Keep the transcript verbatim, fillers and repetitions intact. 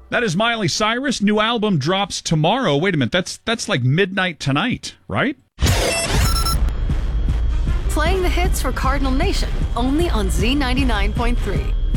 That is Miley Cyrus. New album drops tomorrow. Wait a minute. That's that's like midnight tonight, right? Playing the hits for Cardinal Nation, only on Z ninety-nine point three.